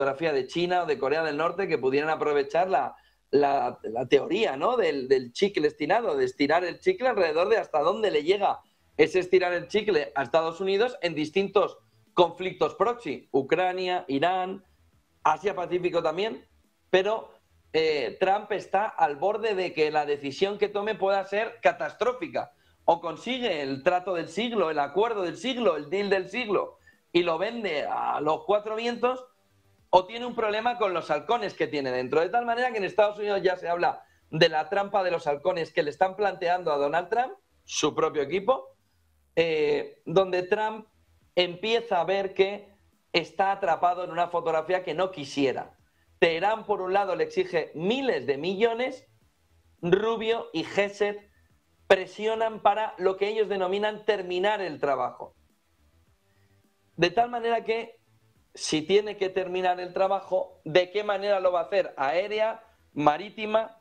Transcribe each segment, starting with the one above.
fotografía de China o de Corea del Norte que pudieran aprovechar la teoría, ¿no?, del chicle estirado, de estirar el chicle alrededor de hasta dónde le llega ese estirar el chicle a Estados Unidos en distintos conflictos proxy, Ucrania, Irán, Asia-Pacífico también, pero Trump está al borde de que la decisión que tome pueda ser catastrófica. O consigue el trato del siglo, el acuerdo del siglo, el deal del siglo, y lo vende a los cuatro vientos, o tiene un problema con los halcones que tiene dentro. De tal manera que en Estados Unidos ya se habla de la trampa de los halcones que le están planteando a Donald Trump, su propio equipo, donde Trump empieza a ver que está atrapado en una fotografía que no quisiera. Teherán, por un lado, le exige miles de millones, Rubio y Gesed presionan para lo que ellos denominan terminar el trabajo. De tal manera que, si tiene que terminar el trabajo, ¿de qué manera lo va a hacer? Aérea, marítima,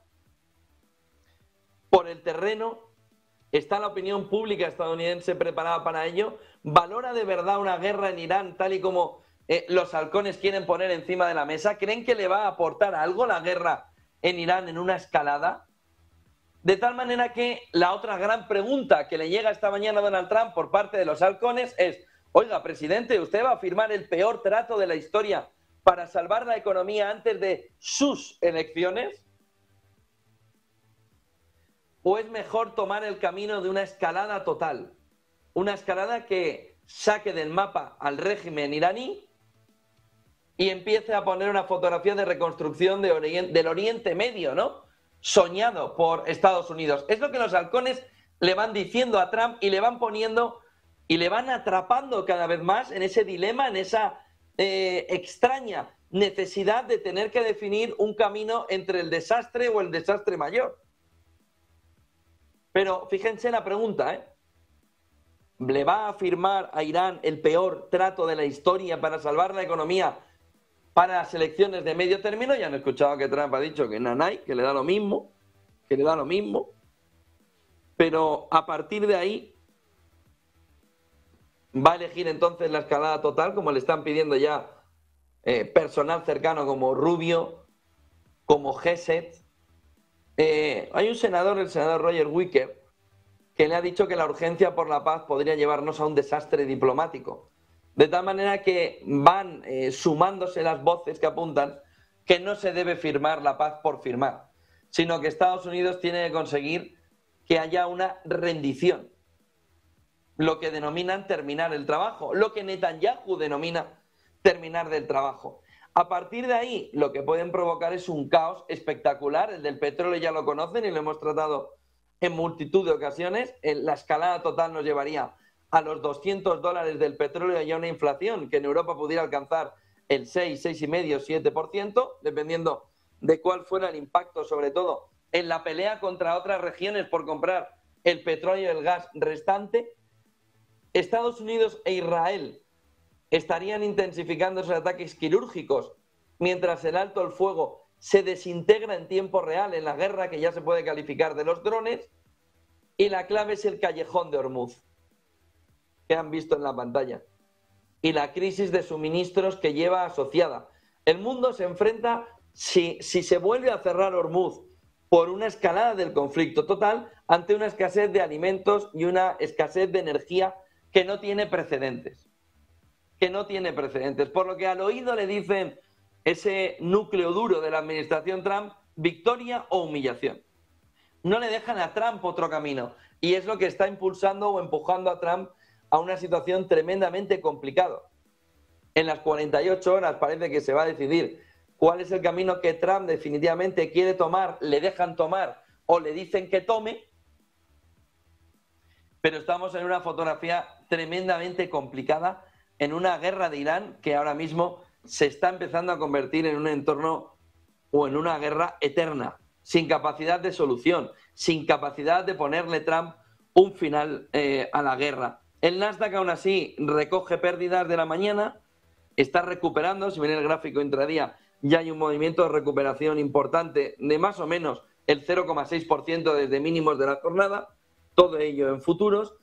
por el terreno. ¿Está la opinión pública estadounidense preparada para ello? ¿Valora de verdad una guerra en Irán tal y como los halcones quieren poner encima de la mesa? ¿Creen que le va a aportar algo la guerra en Irán en una escalada? De tal manera que la otra gran pregunta que le llega esta mañana a Donald Trump por parte de los halcones es: oiga, presidente, ¿usted va a firmar el peor trato de la historia para salvar la economía antes de sus elecciones? ¿O es mejor tomar el camino de una escalada total? Una escalada que saque del mapa al régimen iraní y empiece a poner una fotografía de reconstrucción del Oriente Medio, ¿no?, soñado por Estados Unidos. Es lo que los halcones le van diciendo a Trump y le van poniendo y le van atrapando cada vez más en ese dilema, en esa extraña necesidad de tener que definir un camino entre el desastre o el desastre mayor. Pero fíjense la pregunta, ¿eh? ¿Le va a firmar a Irán el peor trato de la historia para salvar la economía para las elecciones de medio término? Ya han escuchado que Trump ha dicho que nanay, que le da lo mismo, pero a partir de ahí va a elegir entonces la escalada total, como le están pidiendo ya personal cercano como Rubio, como Gesed. Hay un senador, el senador Roger Wicker, que le ha dicho que la urgencia por la paz podría llevarnos a un desastre diplomático. De tal manera que van sumándose las voces que apuntan que no se debe firmar la paz por firmar, sino que Estados Unidos tiene que conseguir que haya una rendición, lo que denominan terminar el trabajo, lo que Netanyahu denomina terminar del trabajo. A partir de ahí, lo que pueden provocar es un caos espectacular. El del petróleo ya lo conocen y lo hemos tratado en multitud de ocasiones. La escalada total nos llevaría a los $200 del petróleo y a una inflación que en Europa pudiera alcanzar el 6, 6,5, 7%, dependiendo de cuál fuera el impacto, sobre todo en la pelea contra otras regiones por comprar el petróleo y el gas restante. Estados Unidos e Israel estarían intensificando sus ataques quirúrgicos mientras el alto el fuego se desintegra en tiempo real en la guerra que ya se puede calificar de los drones. Y la clave es el callejón de Hormuz, que han visto en la pantalla, y la crisis de suministros que lleva asociada. El mundo se enfrenta, si se vuelve a cerrar Hormuz por una escalada del conflicto total, ante una escasez de alimentos y una escasez de energía que no tiene precedentes. Por lo que al oído le dicen ese núcleo duro de la administración Trump: victoria o humillación. No le dejan a Trump otro camino, y es lo que está impulsando o empujando a Trump a una situación tremendamente complicada. En las 48 horas parece que se va a decidir cuál es el camino que Trump definitivamente quiere tomar, le dejan tomar o le dicen que tome, pero estamos en una fotografía tremendamente complicada, en una guerra de Irán que ahora mismo se está empezando a convertir en un entorno o en una guerra eterna, sin capacidad de solución, sin capacidad de ponerle Trump un final a la guerra. El Nasdaq aún así recoge pérdidas de la mañana, está recuperando. Si ven el gráfico intradía, ya hay un movimiento de recuperación importante de más o menos el 0,6% desde mínimos de la jornada, todo ello en futuros.